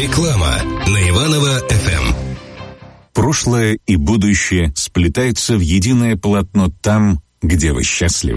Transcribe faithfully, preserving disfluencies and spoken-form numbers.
Реклама на Иваново-эф эм. Прошлое и будущее сплетаются в единое полотно там, где вы счастливы.